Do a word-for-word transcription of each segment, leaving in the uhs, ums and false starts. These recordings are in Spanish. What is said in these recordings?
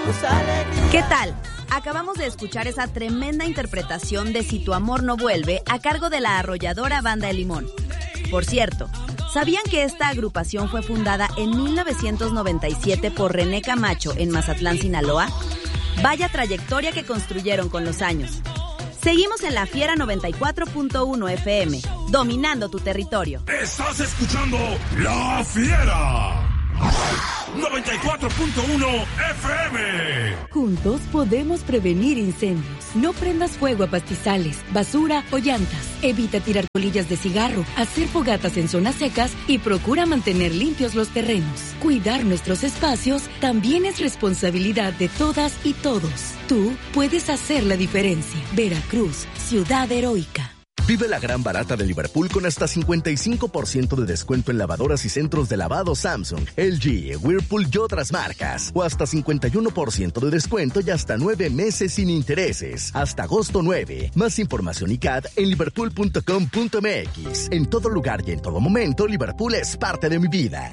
¿Qué tal? Acabamos de escuchar esa tremenda interpretación de Si tu amor no vuelve a cargo de la arrolladora Banda El Limón. Por cierto, ¿sabían que esta agrupación fue fundada en mil novecientos noventa y siete por René Camacho en Mazatlán, Sinaloa? Vaya trayectoria que construyeron con los años. Seguimos en La Fiera noventa y cuatro punto uno F M, dominando tu territorio. Estás escuchando La Fiera noventa y cuatro punto uno F M. Juntos podemos prevenir incendios. No prendas fuego a pastizales, basura o llantas. Evita tirar colillas de cigarro, hacer fogatas en zonas secas y procura mantener limpios los terrenos. Cuidar nuestros espacios también es responsabilidad de todas y todos. Tú puedes hacer la diferencia. Veracruz, ciudad heroica. Vive la gran barata de Liverpool con hasta cincuenta y cinco por ciento de descuento en lavadoras y centros de lavado Samsung, L G, Whirlpool y otras marcas. O hasta cincuenta y uno por ciento de descuento y hasta nueve meses sin intereses. Hasta agosto nueve. Más información y C A D en liverpool punto com punto m x. En todo lugar y en todo momento, Liverpool es parte de mi vida.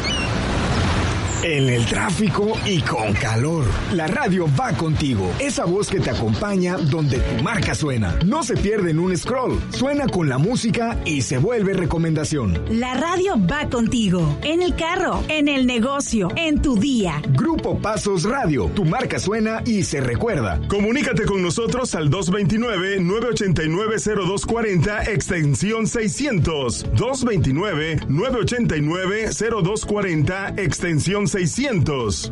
En el tráfico y con calor, la radio va contigo. Esa voz que te acompaña donde tu marca suena. No se pierde en un scroll. Suena con la música y se vuelve recomendación. La radio va contigo. En el carro, en el negocio, en tu día. Grupo Pasos Radio. Tu marca suena y se recuerda. Comunícate con nosotros al dos dos nueve, nueve ocho nueve, cero dos cuatro cero, extensión seiscientos. dos dos nueve, nueve ocho nueve, cero dos cuatro cero, extensión seiscientos.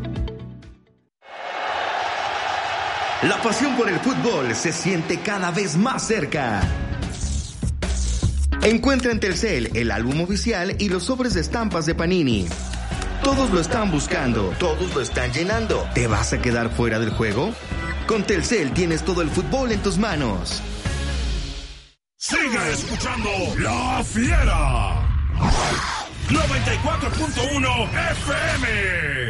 La pasión por el fútbol se siente cada vez más cerca. Encuentra en Telcel el álbum oficial y los sobres de estampas de Panini. Todos lo están buscando, todos lo están llenando. ¿Te vas a quedar fuera del juego? Con Telcel tienes todo el fútbol en tus manos. Sigue escuchando La Fiera noventa y cuatro punto uno F M.